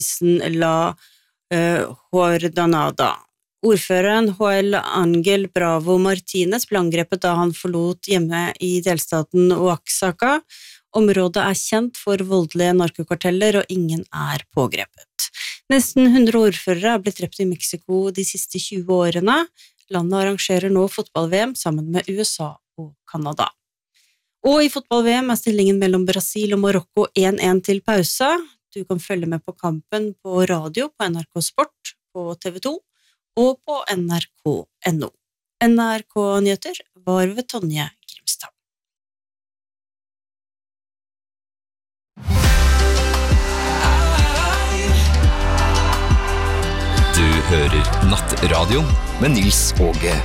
La Jordanada. Ordføreren Joel Angel Bravo Martinez ble angrepet da han forlot hjemme i delstaten Oaxaca. Området kjent for voldelige narkokarteller, og ingen pågrepet. Nesten 100 ordførere blitt drept i Mexico de siste 20 årene. Landet arrangerer nå fotball-VM sammen med USA og Kanada. Og i fotball-VM stillingen mellom Brasil og Marokko 1-1 til pause. Du kan følge med på kampen på radio på NRK Sport, på TV2 og på NRK.no. NRK-nyheter var ved Tonje Grimstad. Du hører Nattradio med Nils Åge.